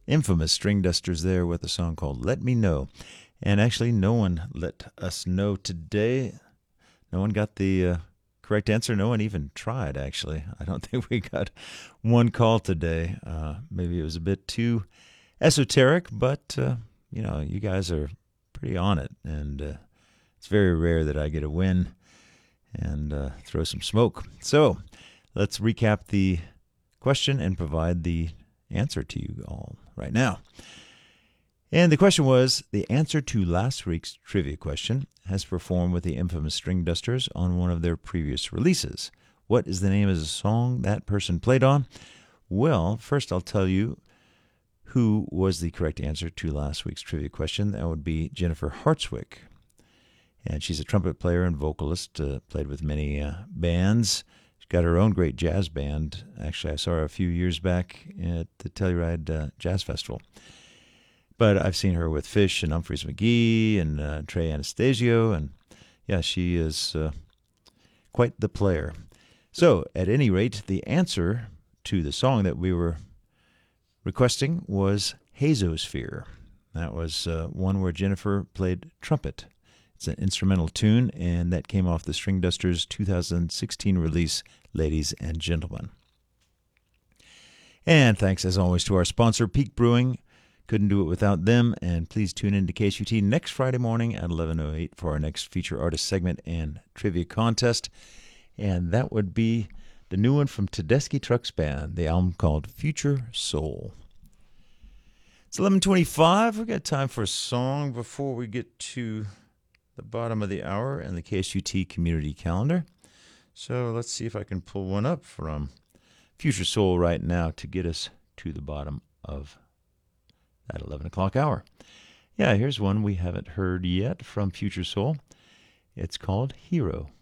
Infamous String Dusters there with a song called Let Me Know. And actually, no one let us know today. No one got the correct answer. No one even tried, actually. I don't think we got one call today. Maybe it was a bit too esoteric, but, you guys are pretty on it. And it's very rare that I get a win and throw some smoke. So let's recap the question and provide the answer to you all right now. And the question was, the answer to last week's trivia question has performed with the infamous String Dusters on one of their previous releases. What is the name of the song that person played on? Well, first I'll tell you who was the correct answer to last week's trivia question. That would be Jennifer Hartswick. And she's a trumpet player and vocalist, played with many bands. She's got her own great jazz band. Actually, I saw her a few years back at the Telluride Jazz Festival. But I've seen her with Fish and Humphreys McGee and Trey Anastasio, and yeah, she is quite the player. So, at any rate, the answer to the song that we were requesting was Hazosphere. That was one where Jennifer played trumpet. It's an instrumental tune, and that came off the String Dusters 2016 release, Ladies and Gentlemen. And thanks, as always, to our sponsor, Peak Brewing. Couldn't do it without them, and please tune in to KSUT next Friday morning at 11:08 for our next feature artist segment and trivia contest. And that would be the new one from Tedeschi Trucks Band, the album called Future Soul. It's 11:25. We've got time for a song before we get to the bottom of the hour and the KSUT community calendar. So let's see if I can pull one up from Future Soul right now to get us to the bottom of that 11 o'clock hour. Yeah, here's one we haven't heard yet from Future Soul. It's called Hero.